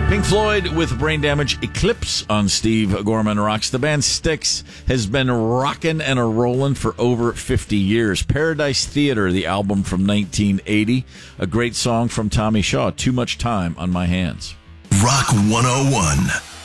Pink Floyd with Brain Damage, Eclipse on Steve Gorman Rocks. The band Styx has been rocking and a-rolling for over 50 years. Paradise Theater, the album from 1980. A great song from Tommy Shaw, Too Much Time on My Hands. Rock 101.